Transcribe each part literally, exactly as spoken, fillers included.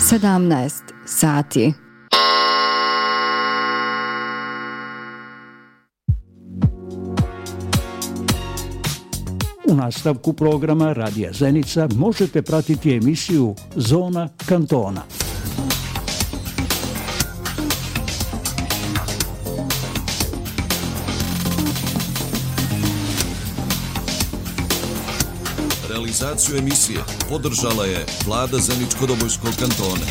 sedamnaest sati. U nastavku programa Radija Zenica možete pratiti emisiju Zona kantona. Realizaciju emisije podržala je Vlada Zeničko-Dobojskog kantona.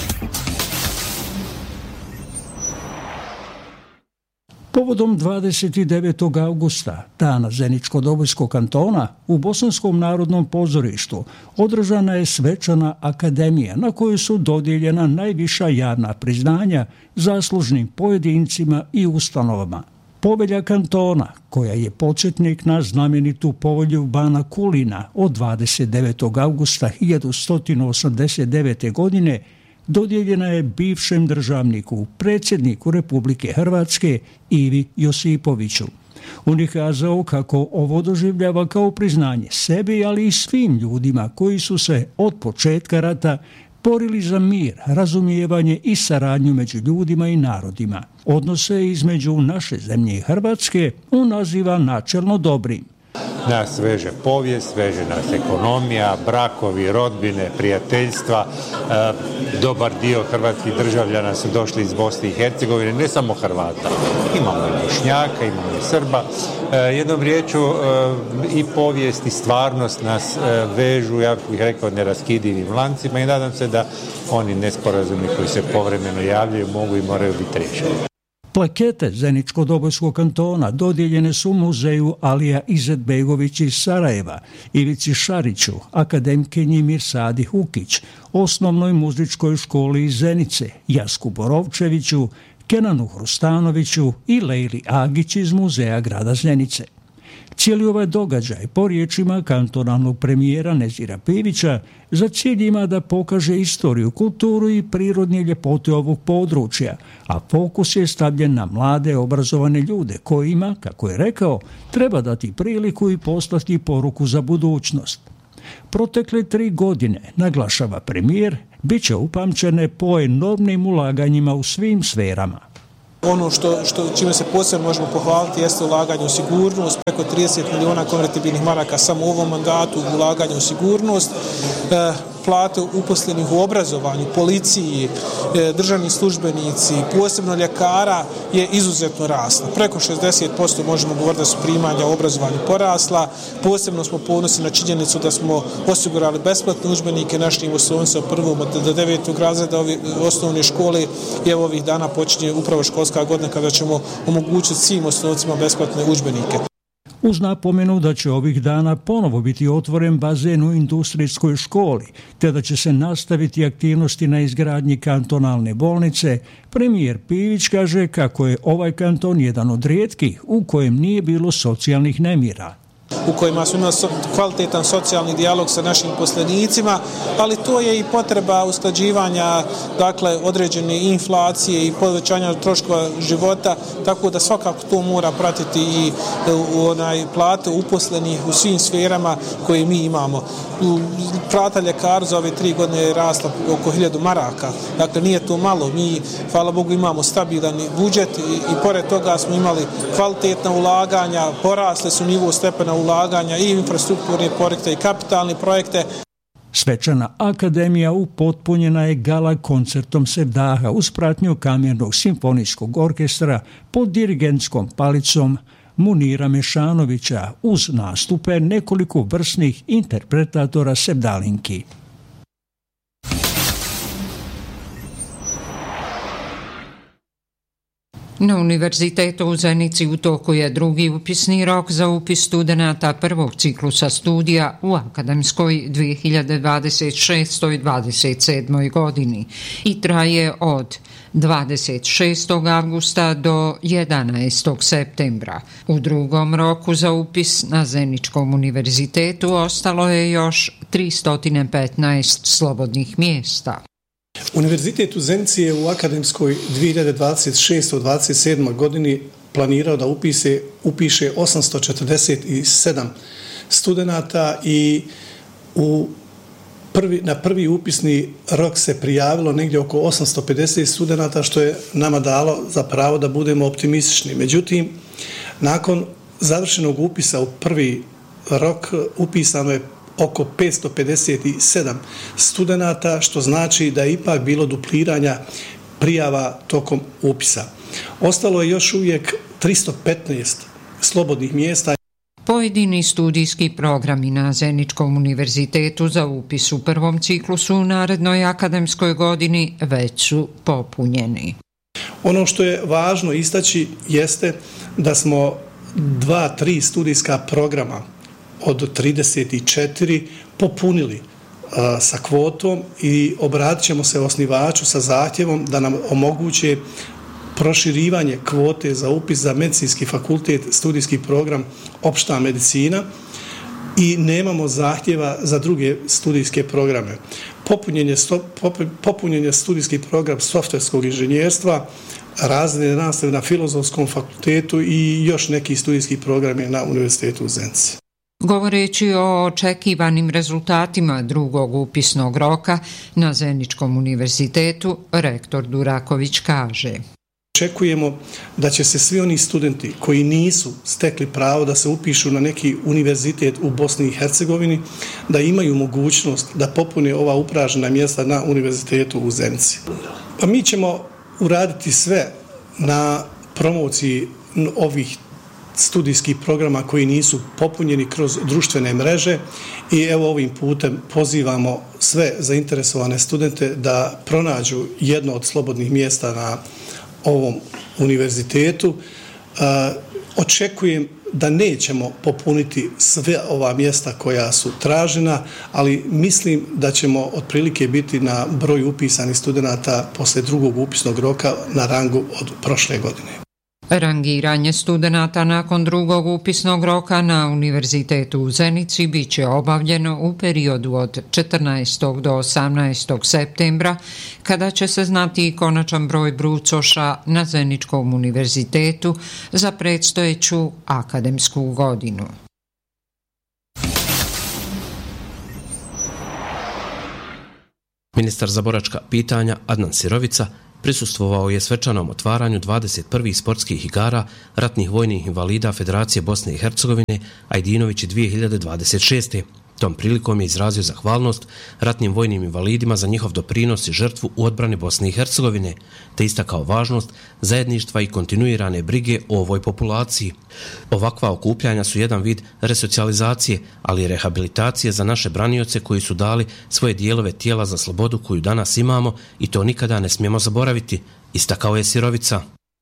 Povodom dvadeset devetog avgusta, dana Zeničko-Dobojskog kantona, u Bosanskom narodnom pozorištu održana je svečana akademija na kojoj su dodijeljena najviša javna priznanja zaslužnim pojedincima i ustanovama. Povelja kantona, koja je početnik na znamenitu povelju Bana Kulina od dvadeset devetog avgusta hiljadu sto osamdeset devete. godine, dodijeljena je bivšem državniku, predsjedniku Republike Hrvatske Ivi Josipoviću. On je kazao kako ovo doživljava kao priznanje sebi, ali i svim ljudima koji su se od početka rata borili za mir, razumijevanje i saradnju među ljudima i narodima. Odnose između naše zemlje i Hrvatske on naziva načelno dobrim. Nas veže povijest, veže nas ekonomija, brakovi, rodbine, prijateljstva. E, dobar dio hrvatskih državljana su došli iz Bosne i Hercegovine, ne samo Hrvata. Imamo i Bošnjaka, imamo i Srba. E, jednom riječu e, i povijest i stvarnost nas e, vežu, ja bih rekao, neraskidivim lancima i nadam se da oni nesporazumi koji se povremeno javljaju mogu i moraju biti riješeni. Plakete Zeničko-Dobojskog kantona dodijeljene su muzeju Alija Izetbegović iz Sarajeva, Ivici Šariću, akademkinji Mirsadi Hukić, osnovnoj muzičkoj školi iz Zenice, Jasku Borovčeviću, Kenanu Hrustanoviću i Lejli Agić iz muzeja grada Zenice. Cijeli ovaj događaj, po riječima kantonalnog premijera Nezira Pivića, za cilj ima da pokaže istoriju, kulturu i prirodne ljepote ovog područja, a fokus je stavljen na mlade, obrazovane ljude kojima, kako je rekao, treba dati priliku i poslati poruku za budućnost. Protekle tri godine, naglašava premijer, bit će upamćene po enormnim ulaganjima u svim sferama. Ono što, što čime se posebno možemo pohvaliti jeste ulaganje u sigurnost, preko trideset milijuna konvertibilnih maraka samo u ovom mandatu ulaganje u sigurnost, e, plate uposlenih u obrazovanju, policiji, e, državni službenici, posebno ljekara je izuzetno rasla. Preko šezdeset posto možemo govoriti da su primanja u obrazovanju porasla. Posebno smo ponosni na činjenicu da smo osigurali besplatne udžbenike našim osnovcima od prvog do devetog razreda osnovne škole i evo ovih dana počinje upravo školska godina kada ćemo omogućiti svim osnovcima besplatne udžbenike. Uz napomenu da će ovih dana ponovo biti otvoren bazen u industrijskoj školi, te da će se nastaviti aktivnosti na izgradnji kantonalne bolnice, premijer Pivić kaže kako je ovaj kanton jedan od rijetkih u kojem nije bilo socijalnih nemira, u kojima smo imali kvalitetan socijalni dijalog sa našim poslenicima, ali to je i potreba usklađivanja, dakle, određene inflacije i povećanja troškova života, tako da svakako to mora pratiti i onaj plate uposlenih u svim sferama koje mi imamo. Plata ljekaru za ove tri godine je rasla oko hiljadu maraka, dakle nije to malo, mi, hvala Bogu, imamo stabilan budžet i, i pored toga smo imali kvalitetna ulaganja, porasle su nivo stepena ulaganja i infrastrukturne projekte i kapitalne projekte. Svečana akademija upotpunjena je gala koncertom Sevdaha uz pratnju Kamernog simfonijskog orkestra pod dirigentskom palicom Munira Mešanovića uz nastupe nekoliko vrsnih interpretatora sevdalinki. Na Univerzitetu u Zenici u toku je drugi upisni rok za upis studenata prvog ciklusa studija u akademskoj dvije hiljade dvadeset šestoj dvadeset sedmoj godini i traje od dvadeset šestog avgusta do jedanaestog septembra. U drugom roku za upis na Zeničkom univerzitetu ostalo je još tristo petnaest slobodnih mjesta. Univerzitet u Zenici je u akademskoj dvije hiljade dvadeset šestoj dvadeset sedmoj godini planirao da upise, upiše osamsto četrdeset sedam studenata i u Prvi, na prvi upisni rok se prijavilo negdje oko osamsto pedeset studenata, što je nama dalo za pravo da budemo optimistični. Međutim, nakon završenog upisa u prvi rok upisano je oko petsto pedeset sedam studenata, što znači da je ipak bilo dupliranja prijava tokom upisa. Ostalo je još uvijek tristo petnaest slobodnih mjesta. Pojedini studijski programi na Zeničkom univerzitetu za upis u prvom ciklusu u narednoj akademskoj godini već su popunjeni. Ono što je važno istaći jeste da smo dva, tri studijska programa od trideset četiri popunili a, sa kvotom i obratit ćemo se osnivaču sa zahtjevom da nam omoguće proširivanje kvote za upis za medicinski fakultet, studijski program opšta medicina i nemamo zahtjeva za druge studijske programe. Popunjen je, sto, popunjen je studijski program softverskog inženjerstva, razredne nastave na Filozofskom fakultetu i još neki studijski programi na Univerzitetu u Zenici. Govoreći o očekivanim rezultatima drugog upisnog roka na Zeničkom univerzitetu, rektor Duraković kaže: Očekujemo da će se svi oni studenti koji nisu stekli pravo da se upišu na neki univerzitet u Bosni i Hercegovini, da imaju mogućnost da popune ova upražnjena mjesta na Univerzitetu u Zenici. Pa mi ćemo uraditi sve na promociji ovih studijskih programa koji nisu popunjeni kroz društvene mreže i evo ovim putem pozivamo sve zainteresovane studente da pronađu jedno od slobodnih mjesta na ovom univerzitetu. Očekujem da nećemo popuniti sve ova mjesta koja su tražena, ali mislim da ćemo otprilike biti na broju upisanih studenata posle drugog upisnog roka na rangu od prošle godine. Rangiranje studenata nakon drugog upisnog roka na Univerzitetu u Zenici biće obavljeno u periodu od četrnaestog do osamnaestog septembra, kada će se znati i konačan broj brucoša na Zeničkom univerzitetu za predstojeću akademsku godinu. Ministar za boračka pitanja Adnan Sirovica prisustvovao je svečanom otvaranju dvadeset prvih sportskih igara ratnih vojnih invalida Federacije Bosne i Hercegovine Ajdinović dvije hiljade dvadeset šeste. Tom prilikom je izrazio zahvalnost ratnim vojnim invalidima za njihov doprinos i žrtvu u odbrani Bosne i Hercegovine, te istakao važnost zajedništva i kontinuirane brige o ovoj populaciji. Ovakva okupljanja su jedan vid resocijalizacije, ali i rehabilitacije za naše branioce koji su dali svoje dijelove tijela za slobodu koju danas imamo i to nikada ne smijemo zaboraviti, istakao je Sirovica.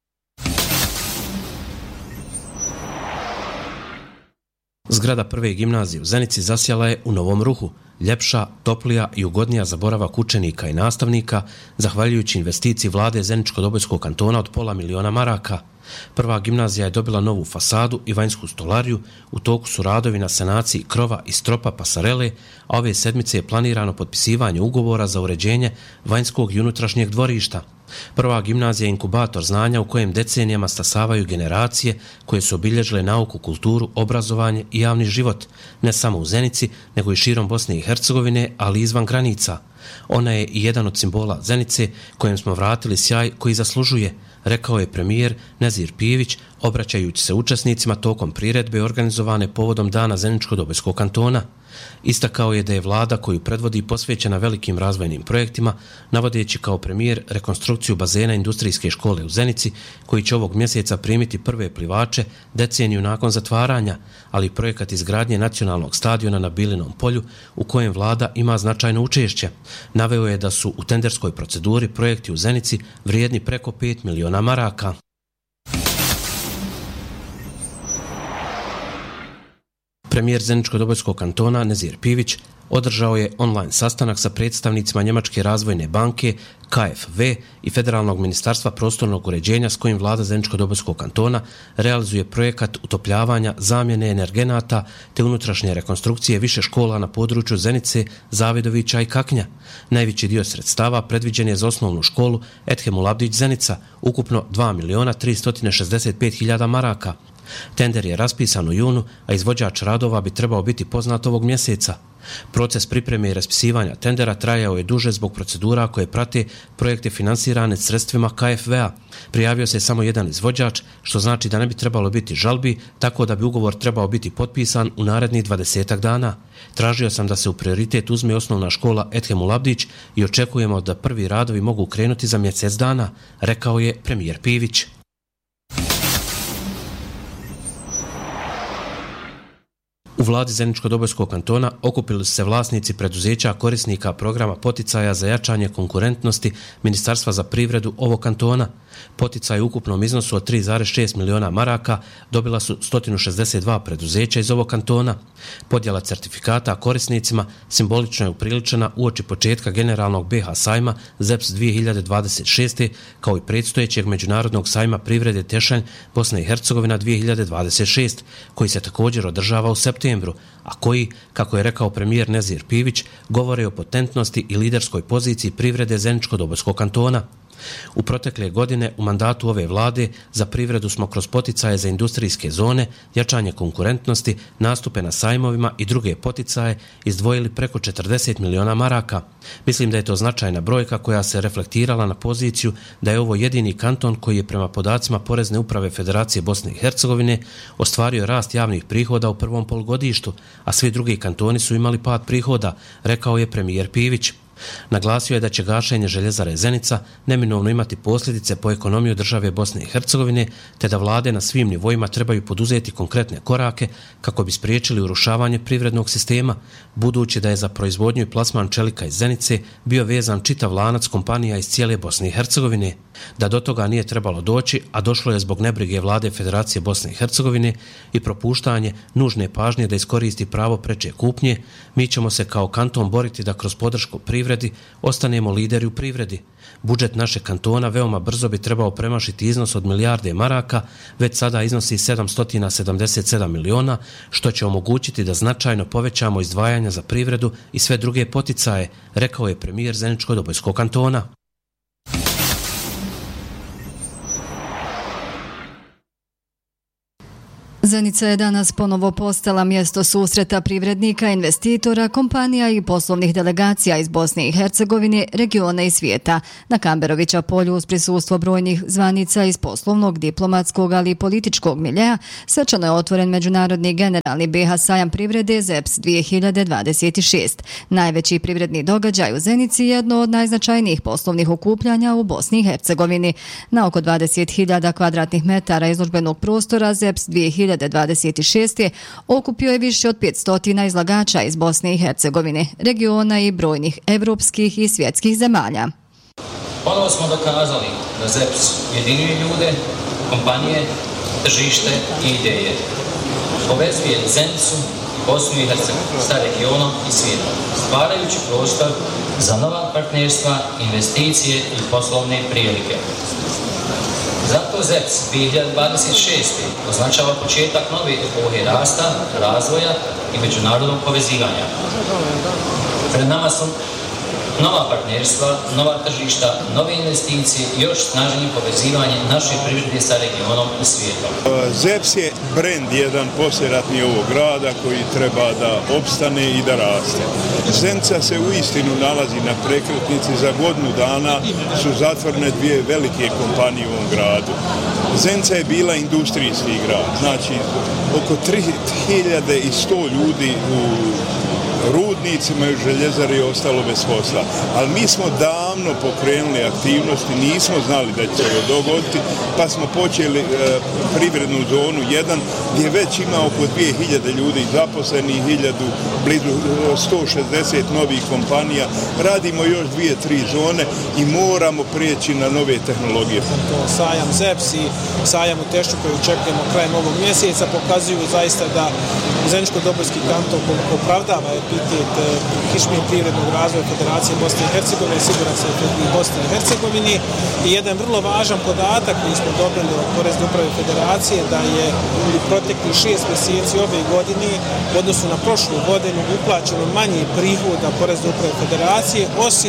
Zgrada prve gimnazije u Zenici zasjala je u novom ruhu, ljepša, toplija i ugodnija za boravak učenika i nastavnika, zahvaljujući investiciji vlade Zeničko-Dobojskog kantona od pola miliona maraka. Prva gimnazija je dobila novu fasadu i vanjsku stolariju, u toku su radovi na sanaciji krova i stropa pasarele, a ove sedmice je planirano potpisivanje ugovora za uređenje vanjskog i unutrašnjeg dvorišta. Prva gimnazija je inkubator znanja u kojem decenijama stasavaju generacije koje su obilježile nauku, kulturu, obrazovanje i javni život, ne samo u Zenici, nego i širom Bosne i Hercegovine, ali i izvan granica. Ona je i jedan od simbola Zenice kojem smo vratili sjaj koji zaslužuje, rekao je premijer Nezir Pijević, obraćajući se učesnicima tokom priredbe organizovane povodom Dana Zeničko-Dobojskog kantona. Istakao je da je vlada koju predvodi posvećena velikim razvojnim projektima, navodeći kao premijer rekonstrukciju bazena industrijske škole u Zenici, koji će ovog mjeseca primiti prve plivače deceniju nakon zatvaranja, ali i projekat izgradnje nacionalnog stadiona na Bilinom polju, u kojem vlada ima značajno učešće. Naveo je da su u tenderskoj proceduri projekti u Zenici vrijedni preko pet miliona maraka. Premijer Zeničko-Dobojskog kantona Nezir Pijević održao je online sastanak sa predstavnicima Njemačke razvojne banke K F W i Federalnog ministarstva prostornog uređenja s kojim vlada Zeničko-Dobojskog kantona realizuje projekat utopljavanja, zamjene energenata te unutrašnje rekonstrukcije više škola na području Zenice, Zavidovića i Kaknja. Najveći dio sredstava predviđen je za osnovnu školu Ethemul Abdić Zenica, ukupno dva miliona tristo šezdeset pet hiljada maraka. Tender je raspisan u junu, a izvođač radova bi trebao biti poznat ovog mjeseca. Proces pripreme i raspisivanja tendera trajao je duže zbog procedura koje prate projekte finansirane sredstvima K F V-a. Prijavio se samo jedan izvođač, što znači da ne bi trebalo biti žalbi, tako da bi ugovor trebao biti potpisan u narednih dvadesetak dana. Tražio sam da se u prioritet uzme osnovna škola Edhemul Abdić i očekujemo da prvi radovi mogu krenuti za mjesec dana, rekao je premijer Pivić. U vladi Zeničko-Dobojskog kantona okupili su se vlasnici preduzeća korisnika programa poticaja za jačanje konkurentnosti Ministarstva za privredu ovog kantona. Poticaj u ukupnom iznosu od tri zarez šest miliona maraka dobila su sto šezdeset dva preduzeća iz ovog kantona. Podjela certifikata korisnicima simbolično je upriličena uoči početka generalnog B H sajma Z E P S dvije hiljade dvadeset šeste kao i predstojećeg međunarodnog sajma privrede Tešanj Bosna i Hercegovina dvije hiljade dvadeset šest koji se također održava u septembru, a koji, kako je rekao premijer Nezir Pivić, govore o potentnosti i liderskoj poziciji privrede Zeničko-Dobojskog kantona. U protekle godine u mandatu ove vlade za privredu smo kroz poticaje za industrijske zone, jačanje konkurentnosti, nastupe na sajmovima i druge poticaje izdvojili preko četrdeset miliona maraka. Mislim da je to značajna brojka koja se reflektirala na poziciju da je ovo jedini kanton koji je prema podacima Porezne uprave Federacije Bosne i Hercegovine ostvario rast javnih prihoda u prvom polugodištu, a svi drugi kantoni su imali pad prihoda, rekao je premijer Pivić. Naglasio je da će gašenje željezare Zenica neminovno imati posljedice po ekonomiju države Bosne i Hercegovine, te da vlade na svim nivoima trebaju poduzeti konkretne korake kako bi spriječili urušavanje privrednog sistema, budući da je za proizvodnju i plasman čelika iz Zenice bio vezan čitav lanac kompanija iz cijele Bosne i Hercegovine. Da do toga nije trebalo doći, a došlo je zbog nebrige vlade Federacije Bosne i Hercegovine i propuštanje nužne pažnje da iskoristi pravo preče kupnje, mi ćemo se kao kanton boriti da kroz podršku privredi ostanemo lideri u privredi. Budžet našeg kantona veoma brzo bi trebao premašiti iznos od milijarde maraka, već sada iznosi sedamsto sedamdeset sedam miliona, što će omogućiti da značajno povećamo izdvajanja za privredu i sve druge poticaje, rekao je premijer Zeničko-Dobojskog kantona. Zenica je danas ponovo postala mjesto susreta privrednika, investitora, kompanija i poslovnih delegacija iz Bosne i Hercegovine, regiona i svijeta. Na Kamberovića polju uz prisustvo brojnih zvanica iz poslovnog, diplomatskog, ali i političkog miljeja svečano je otvoren međunarodni generalni B H sajam privrede Z E P S dvije hiljade dvadeset šest. Najveći privredni događaj u Zenici je jedno od najznačajnijih poslovnih okupljanja u Bosni i Hercegovini. Na oko dvadeset hiljada kvadratnih metara izložbenog prostora Z E P S dvije hiljade dvadeset šest. okupio je više od petsto izlagača iz Bosne i Hercegovine, regiona i brojnih evropskih i svjetskih zemalja. Ponovo smo dokazali da Z E P S ujedinjuje ljude, kompanije, tržište i ideje. Povezuje Zenicu, Bosnu i Hercegovinu sa regionom i svijetom, stvarajući prostor za nova partnerstva, investicije i poslovne prilike. Zato Z E P S dvije hiljade dvadeset šest. označava početak nove epohe rasta, razvoja i međunarodnog povezivanja. Pred nama su nova partnerstva, nova tržišta, nove investicije i još snažnije povezivanje naše privrede sa regionom i svijetom. Z E P S je brend jedan poslijeratni ovog grada koji treba da opstane i da raste. Zenica se uistinu nalazi na prekretnici. Za godinu dana su zatvorene dvije velike kompanije u ovom gradu. Zenica je bila industrijski grad, znači oko tri hiljade sto ljudi u rudnicima i željezari je ostalo bez posla. Ali mi smo davno pokrenuli aktivnosti, nismo znali da će se dogoditi, pa smo počeli e, privrednu zonu jedan gdje već ima oko dvije hiljade ljudi zaposlenih, hiljadu, blizu sto šezdeset novih kompanija. Radimo još dvije, tri zone i moramo prijeći na nove tehnologije. Sajam Z E P S i sajam u Tešću koji očekujemo krajem ovog mjeseca pokazuju zaista da Zeničko-Dobojski kanton opravdava epitet kičme privrednog razvoja Federacije Bosne i Hercegovine, siguran sam i Bosne i Hercegovini. I jedan vrlo važan podatak koji smo dobili od Porezne uprave Federacije da je u proteklih šest mjeseci ove godine u odnosu na prošlu godinu uplaćeno manje prihoda Porezne uprave Federacije, osim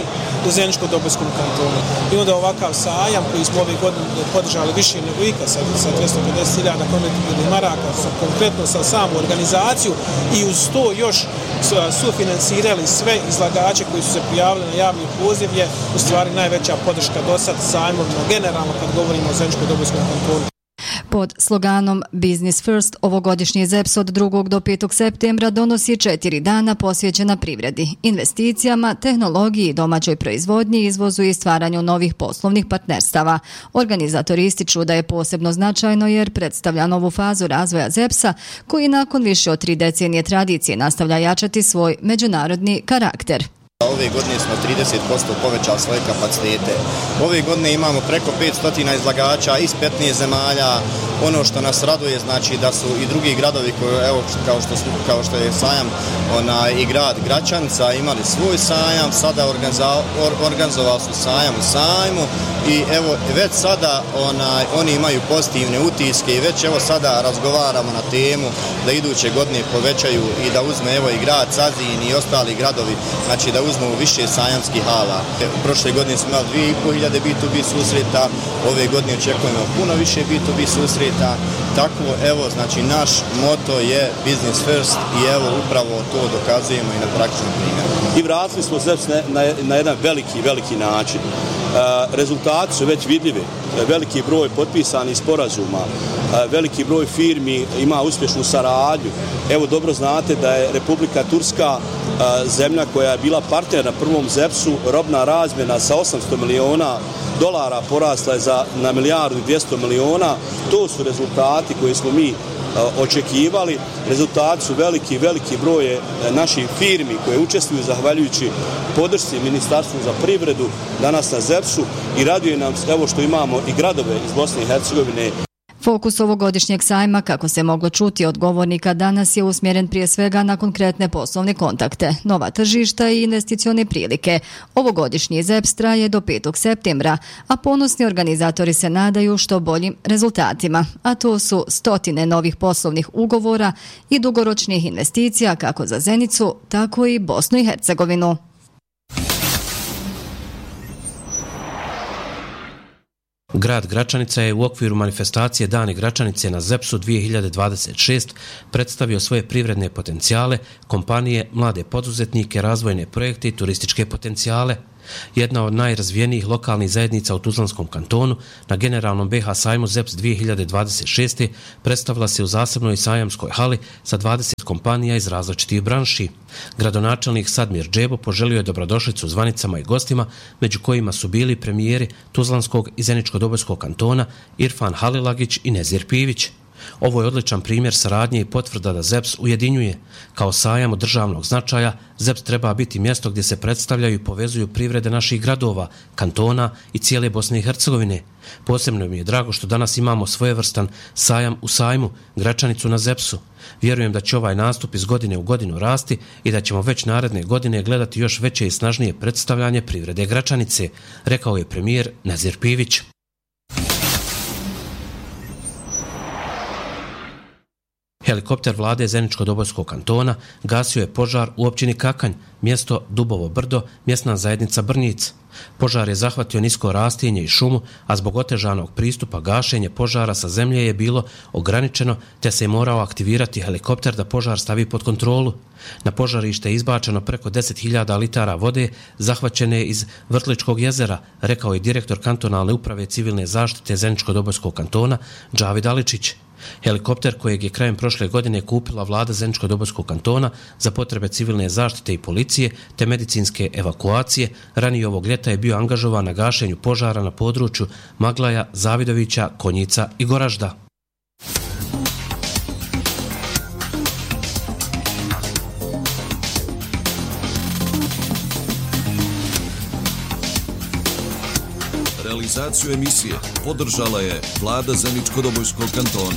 u Zeničko-Dobojskom kantonu. I onda ovakav sajam koji smo ove godine podržali više nego ikad sa, sa dvjesto pedeset hiljada konvertibilnih maraka, sa, konkretno sa samu organizaciju i uz to još sufinansirali sve izlagače koji su se prijavili na javni poziv je u stvari najveća podrška do sad sajmovima generalno kad govorimo o Zeničko-Dobojskom kantonu. Pod sloganom Business First ovogodišnji Z E P S od drugog do petog septembra donosi četiri dana posvećena privredi, investicijama, tehnologiji, domaćoj proizvodnji, izvozu i stvaranju novih poslovnih partnerstava. Organizatori ističu da je posebno značajno jer predstavlja novu fazu razvoja Z E P S-a koji nakon više od tri decenije tradicije nastavlja jačati svoj međunarodni karakter. Ove godine smo trideset posto povećali svoje kapacitete. Ove godine imamo preko petsto izlagača iz petnaest zemalja. Ono što nas raduje znači da su i drugi gradovi koji, evo, kao, što, kao što je sajam ona, i grad Gračanica imali svoj sajam, sada organizovali su sajam u sajmu i evo već sada onaj, oni imaju pozitivne utiske i već evo sada razgovaramo na temu da iduće godine povećaju i da uzme evo i grad Cazin i ostali gradovi, znači da uzmu više sajamskih hala. U prošle godine smo imali dvije i pol hiljade B to B susreta, ove godine očekujemo puno više B to B susreta, tako evo znači naš moto je Business First i evo upravo to dokazujemo i na praktičnom primjeru. I vratili smo Z E P S na, na, na jedan veliki, veliki način. E, rezultati su već vidljivi, veliki broj potpisanih sporazuma, e, veliki broj firmi ima uspješnu saradnju. Evo dobro znate da je Republika Turska e, zemlja koja je bila partner na prvom Z E P S-u, robna razmjena sa osamsto miliona dolara porasla je za, na milijardu i dvjesto miliona. To su rezultati koje smo mi očekivali. Rezultati su veliki, veliki broj naših firmi koje učestvuju zahvaljujući podršci Ministarstvu za privredu danas na Z E P S-u i raduje nam evo što imamo i gradove iz Bosne i Hercegovine. Fokus ovogodišnjeg sajma, kako se moglo čuti od govornika danas, je usmjeren prije svega na konkretne poslovne kontakte, nova tržišta i investicione prilike. Ovogodišnji Z E P S traje do petog septembra, a ponosni organizatori se nadaju što boljim rezultatima, a to su stotine novih poslovnih ugovora i dugoročnih investicija kako za Zenicu, tako i Bosnu i Hercegovinu. Grad Gračanica je u okviru manifestacije Dani Gračanice na Z E P S-u dvije hiljade dvadeset šest predstavio svoje privredne potencijale, kompanije, mlade poduzetnike, razvojne projekte i turističke potencijale. Jedna od najrazvijenijih lokalnih zajednica u Tuzlanskom kantonu na generalnom B H sajmu Z E P S dvije hiljade dvadeset šest predstavila se u zasebnoj sajamskoj hali sa dvadeset kompanija iz različitih branši. Gradonačelnik Sadmir Džebo poželio je dobrodošlicu zvanicama i gostima, među kojima su bili premijeri Tuzlanskog i Zeničko-Dobojskog kantona Irfan Halilagić i Nezir Pivić. Ovo je odličan primjer saradnje i potvrda da Z E P S ujedinjuje. Kao sajam od državnog značaja, Z E P S treba biti mjesto gdje se predstavljaju i povezuju privrede naših gradova, kantona i cijele Bosne i Hercegovine. Posebno mi je drago što danas imamo svojevrstan sajam u sajmu, Gračanicu na Z E P S-u. Vjerujem da će ovaj nastup iz godine u godinu rasti i da ćemo već naredne godine gledati još veće i snažnije predstavljanje privrede Gračanice, rekao je premijer Nezir Pivić. Helikopter vlade Zeničko-Dobojskog kantona gasio je požar u općini Kakanj, mjesto Dubovo brdo, mjesna zajednica Brnjic. Požar je zahvatio nisko rastinje i šumu, a zbog otežanog pristupa gašenje požara sa zemlje je bilo ograničeno, te se je morao aktivirati helikopter da požar stavi pod kontrolu. Na požarište je izbačeno preko deset hiljada litara vode zahvaćene iz Vrtličkog jezera, rekao je direktor kantonalne uprave civilne zaštite Zeničko-Dobojskog kantona Džavid Aličić. Helikopter kojeg je krajem prošle godine kupila vlada Zeničko-Dobojskog kantona za potrebe civilne zaštite i policije te medicinske evakuacije, ranije ovog ljeta je bio angažovan na gašenju požara na području Maglaja, Zavidovića, Konjica i Goražda. Realizaciju emisije podržala je vlada Zeničko-Dobojskog kantona.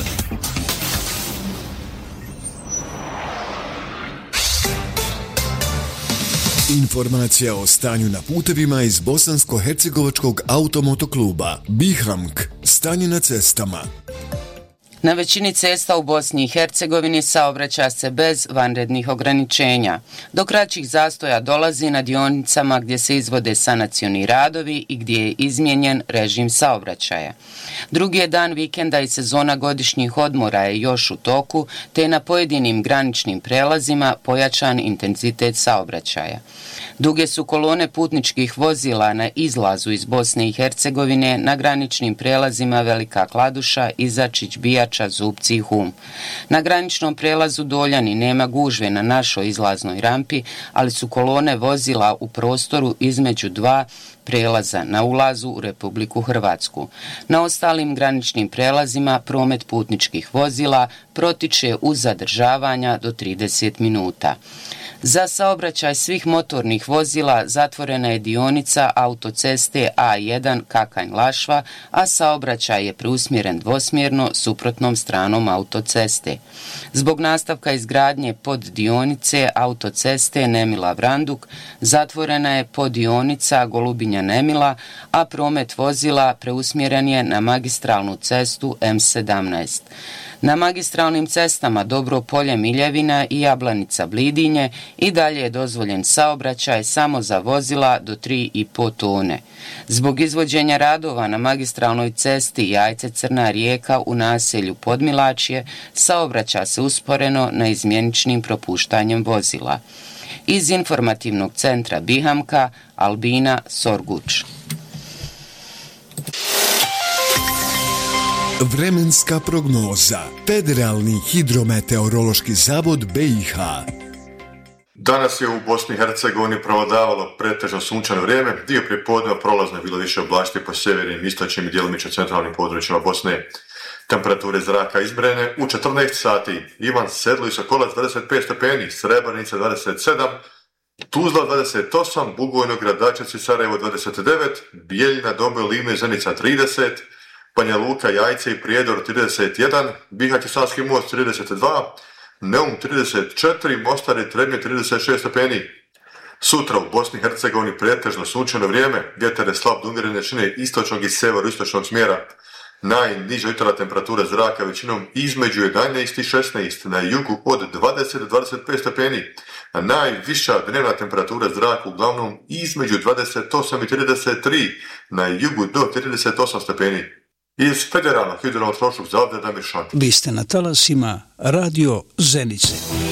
Informacija o stanju na putevima iz Bosansko-Hercegovačkog automotokluba Bihamk. Stanje na cestama. Na većini cesta u Bosni i Hercegovini saobraća se bez vanrednih ograničenja. Do kraćih zastoja dolazi na dionicama gdje se izvode sanacioni radovi i gdje je izmijenjen režim saobraćaja. Drugi je dan vikenda i sezona godišnjih odmora je još u toku, te je na pojedinim graničnim prelazima pojačan intenzitet saobraćaja. Duge su kolone putničkih vozila na izlazu iz Bosne i Hercegovine na graničnim prelazima Velika Kladuša, Izačić, Bijača, Zupci i Hum. Na graničnom prelazu Doljani nema gužve na našoj izlaznoj rampi, ali su kolone vozila u prostoru između dva prelaza na ulazu u Republiku Hrvatsku. Na ostalim graničnim prelazima promet putničkih vozila protiče uz zadržavanja do trideset minuta. Za saobraćaj svih motornih vozila zatvorena je dionica autoceste A jedan Kakanj-Lašva, a saobraćaj je preusmjeren dvosmjerno suprotnom stranom autoceste. Zbog nastavka izgradnje poddionice autoceste Nemila-Vranduk zatvorena je poddionica Golubinja-Nemila, a promet vozila preusmjeren je na magistralnu cestu M sedamnaest. Na magistralnim cestama Dobro Polje Miljevina i Jablanica Blidinje i dalje je dozvoljen saobraćaj samo za vozila do tri i po tone. Zbog izvođenja radova na magistralnoj cesti Jajce Crna Rijeka u naselju Podmilačje saobraća se usporeno na izmjeničnim propuštanjem vozila. Iz informativnog centra Bihamka, Albina Sorguč. Vremenska prognoza. Federalni hidrometeorološki zavod B i H. Danas je u Bosni i Hercegovini prevladavalo pretežno sunčano vrijeme, dio prijepodneva prolazno je bilo više oblačiti po sjevernim, istočnim i djelomično centralnim područjima Bosne. Temperature zraka izmjerene u četrnaest sati. Ivan Sedlo i Sokolac dvadeset pet stepeni, Srebrenica dvadeset sedam, Tuzla dvadeset osam, Bugojno, Gradačac i Sarajevo dvadeset devet, Bijeljina, Doboj, Livno i Zenica trideset, Banja Luka, Jajce i Prijedor trideset jedan, Bihać i Savski most trideset dva, Neum trideset četiri, Mostar i Trebnje trideset šest stepeni. Sutra u Bosni i Hercegovini pretežno sunčano vrijeme, vjetar je slab do umjerene jačine istočnog i severoistočnog smjera. Najniža jutarnja temperatura zraka većinom između jedanaest i šesnaest, na jugu od dvadeset do dvadeset pet stepeni, a najviša dnevna temperatura zraka uglavnom između dvadeset osam i trideset tri, na jugu do trideset osam stepeni. Iz Federalnog hidrometeorološkog zavoda Damir Šantić. Vi ste na talasima Radio Zenice.